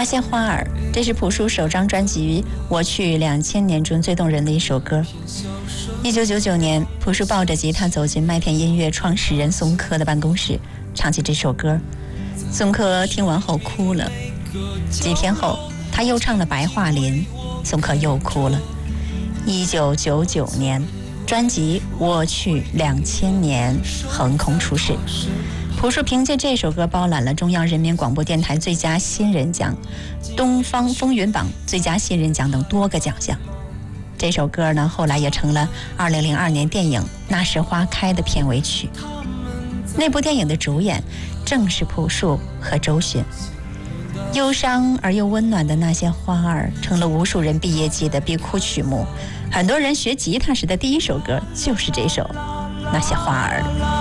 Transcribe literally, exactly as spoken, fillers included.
那些花儿，这是朴树首张专辑《我去两千年》中最动人的一首歌。一九九九年，朴树抱着吉他走进麦田音乐创始人松柯的办公室，唱起这首歌。松柯听完后哭了。几天后，他又唱了《白桦林》，松柯又哭了。一九九九年，专辑《我去两千年》横空出世。朴树凭借这首歌包揽了中央人民广播电台最佳新人奖、东方风云榜最佳新人奖等多个奖项。这首歌呢，后来也成了二零零二年电影《那时花开》的片尾曲。那部电影的主演正是朴树和周迅。忧伤而又温暖的那些花儿，成了无数人毕业季的必哭曲目。很多人学吉他时的第一首歌就是这首《那些花儿》。